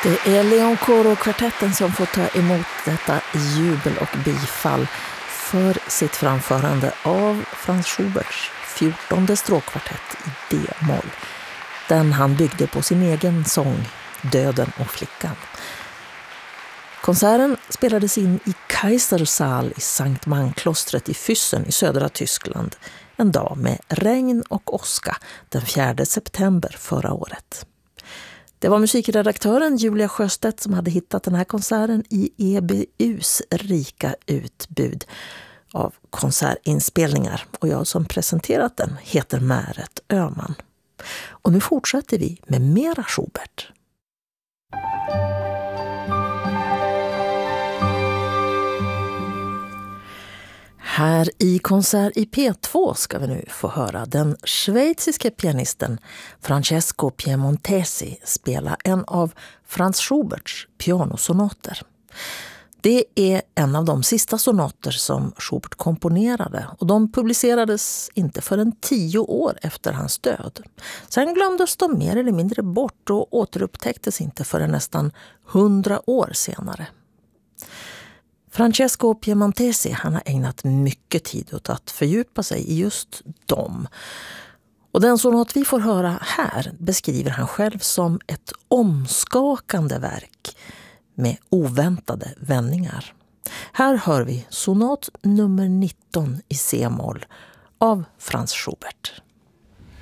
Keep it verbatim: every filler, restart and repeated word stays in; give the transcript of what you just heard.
Det är Leon Coro-kvartetten som får ta emot detta jubel och bifall för sitt framförande av Franz Schuberts fjortonde stråkkvartett i D-moll. Den han byggde på sin egen sång Döden och flickan. Konserten spelades in i Kaisersaal i Sankt Manklostret i Füssen i södra Tyskland en dag med regn och åska den fjärde september förra året. Det var musikredaktören Julia Sjöstedt som hade hittat den här konserten i E B U:s rika utbud av konsertinspelningar, och jag som presenterat den heter Märet Öhman. Och nu fortsätter vi med mera Schubert. Här i Konsert i P två ska vi nu få höra den schweiziske pianisten Francesco Piemontesi spela en av Franz Schuberts pianosonater. Det är en av de sista sonater som Schubert komponerade, och de publicerades inte förrän tio år efter hans död. Sen glömdes de mer eller mindre bort och återupptäcktes inte förrän nästan hundra år senare. Francesco Piemontesi han har ägnat mycket tid åt att fördjupa sig i just dem. Och den sonat vi får höra här beskriver han själv som ett omskakande verk med oväntade vändningar. Här hör vi sonat nummer nitton i C-moll av Franz Schubert.